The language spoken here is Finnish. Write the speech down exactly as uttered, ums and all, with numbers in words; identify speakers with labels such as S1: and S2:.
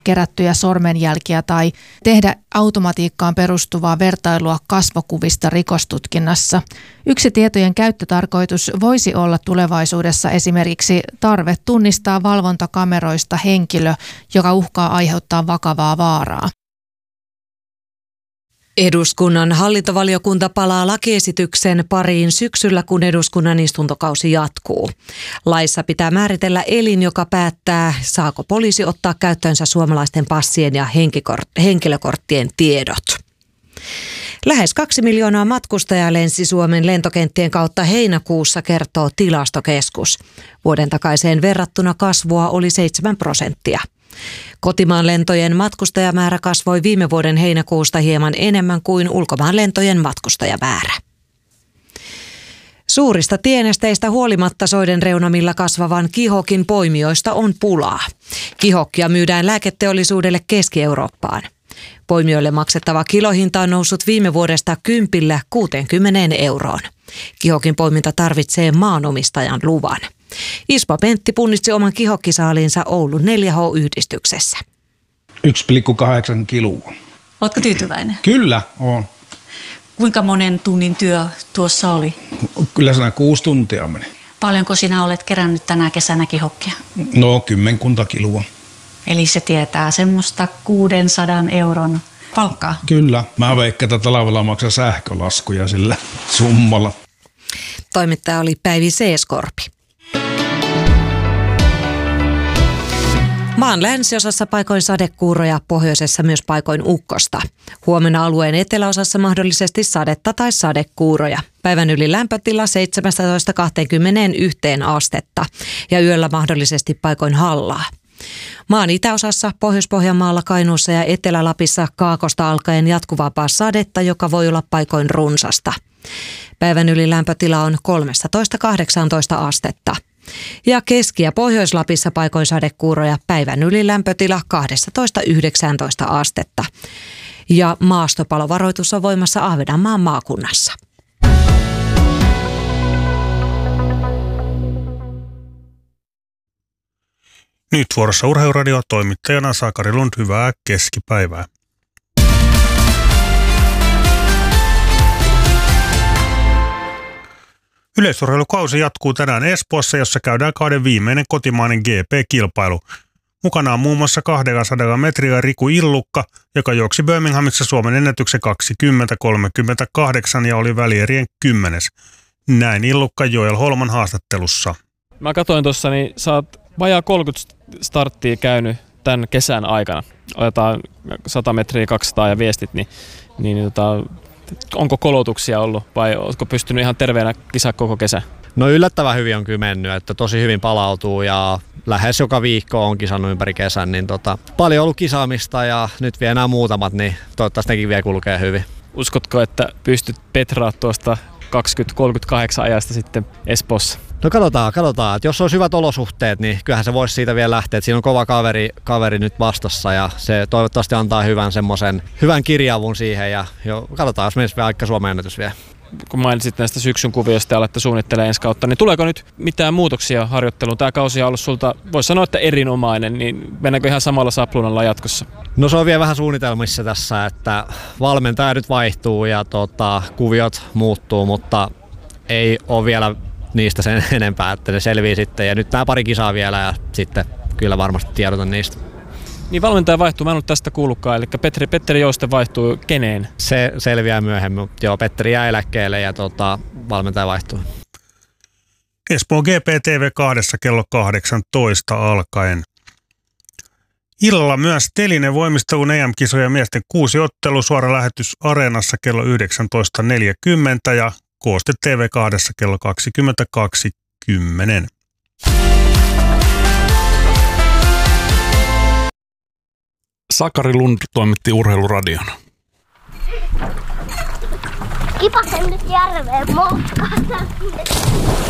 S1: kerättyjä sormenjälkiä tai tehdä automatiikkaan perustuvaa vertailua kasvokuvista rikostutkinnassa. Yksi tietojen käyttötarkoitus voisi olla tulevaisuudessa esimerkiksi tarve tunnistaa valvontakameroista henkilö, joka uhkaa aiheuttaa vakavaa vaaraa.
S2: Eduskunnan hallintovaliokunta palaa lakiesityksen pariin syksyllä, kun eduskunnan istuntokausi jatkuu. Laissa pitää määritellä elin, joka päättää, saako poliisi ottaa käyttöönsä suomalaisten passien ja henkikort- henkilökorttien tiedot. Lähes kaksi miljoonaa matkustajaa lensi Suomen lentokenttien kautta heinäkuussa, kertoo Tilastokeskus. Vuoden takaiseen verrattuna kasvua oli seitsemän prosenttia. Kotimaan lentojen matkustajamäärä kasvoi viime vuoden heinäkuusta hieman enemmän kuin ulkomaan lentojen matkustajamäärä. Suurista tienesteistä huolimatta soiden reunamilla kasvavan kihokin poimijoista on pulaa. Kihokkia myydään lääketeollisuudelle Keski-Eurooppaan. Poimijoille maksettava kilohinta on noussut viime vuodesta kympillä kuuteenkymmeneen euroon. Kihokin poiminta tarvitsee maanomistajan luvan. Ismo Pentti punnitsi oman kihokkisaaliinsa Oulun neljä H-yhdistyksessä.
S3: yksi pilkku kahdeksan kiloa.
S4: Oletko tyytyväinen?
S3: Kyllä, on.
S4: Kuinka monen tunnin työ tuossa oli?
S3: Kyllä siinä kuusi tuntia meni.
S4: Paljonko sinä olet kerännyt tänä kesänä kihokkia?
S3: No, kymmenkunta kiloa.
S4: Eli se tietää semmoista kuudensadan euron palkkaa?
S3: Kyllä. Mä veikkaan, että talvella maksaa sähkölaskuja sillä summalla.
S2: Toimittaja oli Päivi Seeskorpi. Maan länsiosassa paikoin sadekuuroja, pohjoisessa myös paikoin ukkosta. Huomenna alueen eteläosassa mahdollisesti sadetta tai sadekuuroja. Päivän yli lämpötila seitsemästätoista kaksikymmentäyksi astetta ja yöllä mahdollisesti paikoin hallaa. Maan itäosassa, Pohjois-Pohjanmaalla, Kainuussa ja Etelä-Lapissa kaakosta alkaen jatkuvaa sadetta, joka voi olla paikoin runsasta. Päivän yli lämpötila on kolmetoista kahdeksantoista astetta. Ja Keski- ja Pohjois-Lapissa paikoin sadekuuroja, päivän yli lämpötila kaksitoista yhdeksäntoista astetta. Ja maastopalovaroitus on voimassa Ahvenanmaan maakunnassa.
S5: Nyt vuorossa Urheiluradio, toimittajana Sakari Lund, hyvää keskipäivää. Yleisurheilukausi jatkuu tänään Espoossa, jossa käydään kauden viimeinen kotimainen G P-kilpailu. Mukana on muun muassa kaksisataa metriä Riku Illukka, joka juoksi Birminghamissa Suomen ennätyksen kaksikymmentä kolmekymmentäkahdeksan ja oli välierien kymmenes. Näin Illukka Joel Holman haastattelussa.
S6: Mä katsoin tuossa, niin sä oot vajaa kolmekymmentä starttia käynyt tämän kesän aikana. Otetaan sata metriä, kaksisataa ja viestit, niin, niin tota, onko kolotuksia ollut vai oletko pystynyt ihan terveenä kisaa koko kesä?
S7: No yllättävän hyvin on kyllä mennyt, että tosi hyvin palautuu ja lähes joka viikko on kisannut ympäri kesän. Niin tota, paljon ollut kisaamista ja nyt vielä nämä muutamat, niin toivottavasti nekin vielä kulkee hyvin.
S6: Uskotko, että pystyt petraa tuosta kaksikymmentä kolmekymmentäkahdeksan ajasta sitten Espoossa?
S7: No katsotaan, katsotaan. Että jos olisi hyvät olosuhteet, niin kyllähän se voisi siitä vielä lähteä. Että siinä on kova kaveri, kaveri nyt vastassa ja se toivottavasti antaa hyvän semmoisen hyvän kirjaavun siihen. Ja jo, katsotaan, jos menisi vielä aika Suomen ennätys vielä.
S6: Kun mainitsit näistä syksyn kuvioista ja alatte suunnittelemaan ensi kautta, niin tuleeko nyt mitään muutoksia harjoitteluun? Tämä kausi on ollut sulta, voisi sanoa, että erinomainen, niin mennäänkö ihan samalla sapluunalla jatkossa?
S7: No se on vielä vähän suunnitelmissa tässä, että valmentaja nyt vaihtuu ja tota, kuviot muuttuu, mutta ei ole vielä niistä sen enempää, että ne selvii sitten. Ja nyt nämä pari kisaa vielä ja sitten kyllä varmasti tiedotan niistä.
S6: Niin valmentaja vaihtuu, mä en ollut tästä kuullutkaan, eli Petteri, Petteri Jouste vaihtuu keneen?
S7: Se selviää myöhemmin, mutta joo, Petteri jää eläkkeelle ja tota, valmentaja vaihtuu.
S5: Espoo G P T V kaksi kello kahdeksantoista alkaen. Illalla myös telinen voimistelun E M-kisoja miesten kuusi ottelu, suora lähetys Areenassa kello yhdeksäntoista neljäkymmentä ja Kooste T V kaksi kello kaksikymmentä kaksikymmentä.
S8: Sakari Lund toimitti Urheiluradion.
S9: Kipasen nyt järveen moukkaan.